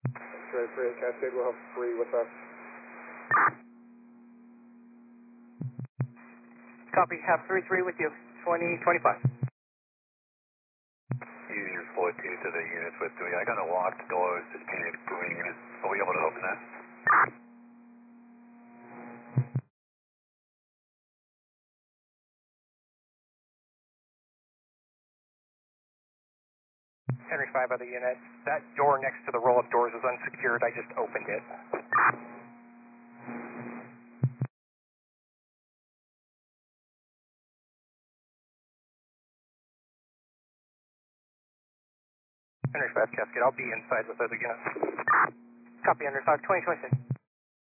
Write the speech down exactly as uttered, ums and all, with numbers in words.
X-ray three at Cascade, we'll have three with us. Copy, have three three with you, twenty twenty-five. User floor two to the units with three. I got a locked door, just can't go in units. Are we able to open that? Henry five other unit. That door next to the roll-up doors is unsecured. I just opened it. Henry five Cascade, I'll be inside with other units. Copy, Henry five, twenty twenty-six.